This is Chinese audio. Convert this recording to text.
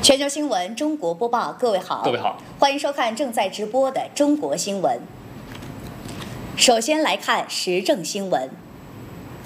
全球新闻中国播报，各位好，欢迎收看正在直播的中国新闻。首先来看时政新闻。